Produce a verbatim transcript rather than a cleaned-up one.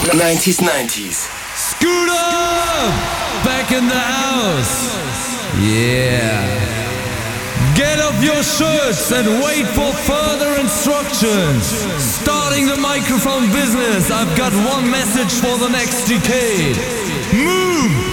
nineties, nineties. Scooter! Back in the house! Yeah. Get off your shirts and wait for further instructions. Starting the microphone business, I've got one message for the next decade. Move!